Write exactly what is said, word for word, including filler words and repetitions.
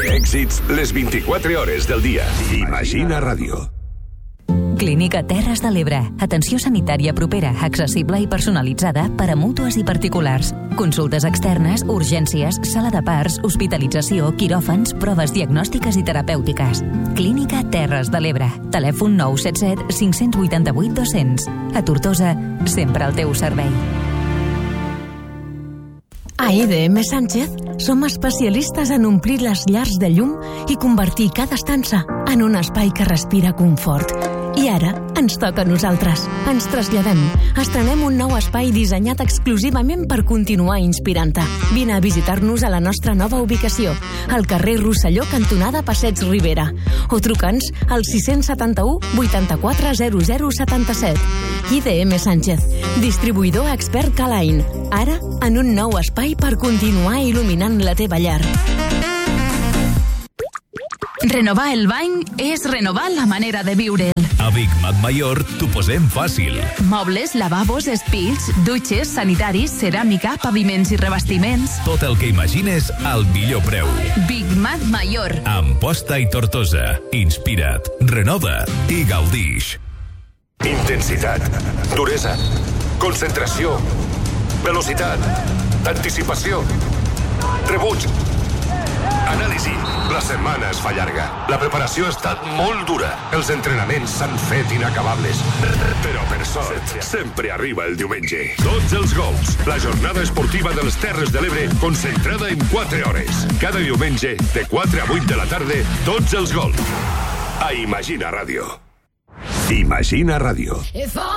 Èxits les vint-i-quatre hores del dia. Imagina Ràdio. Clínica Terres de l'Ebre. Atenció sanitària propera, accessible i personalitzada per a mútues i particulars. Consultes externes, urgències, sala de parts, hospitalització, quiròfans, proves diagnòstiques i terapèutiques. Clínica Terres de l'Ebre. Telèfon nou set set cinc vuit vuit dos zero zero. A Tortosa, sempre al teu servei. A I D M Sánchez som especialistes en omplir les llars de llum i convertir cada estança en un espai que respira confort. I ara ens toca a nosaltres. Ens traslladem. Estrenem un nou espai dissenyat exclusivament per continuar inspirant-te. Vine a visitar-nos a la nostra nova ubicació, al carrer Rosselló, cantonada Passeig Ribera. O truca'ns al sis set u, vuitanta-quatre, zero zero, setanta-set. I D M Sánchez, distribuïdor expert Calain. Ara, en un nou espai per continuar il·luminant la teva llar. Renovar el bany és renovar la manera de viure'l. A Big Mac Mayor t'ho posem fàcil. Mobles, lavabos, espills, dutxes, sanitaris, ceràmica, paviments i revestiments. Tot el que imagines al millor preu. Big Mac Mayor. Amposta i Tortosa. Inspira't, renova i gaudix. Intensitat, duresa, concentració, velocitat, anticipació, rebuig, anàlisi. La setmana es fa llarga. La preparació ha estat molt dura. Els entrenaments s'han fet inacabables. Però, per sort, sempre arriba el diumenge. Tots els gols. La jornada esportiva de les Terres de l'Ebre concentrada en quatre hores. Cada diumenge, de quatre a vuit de la tarda, tots els gols. A Imagina Ràdio. Imagina Ràdio.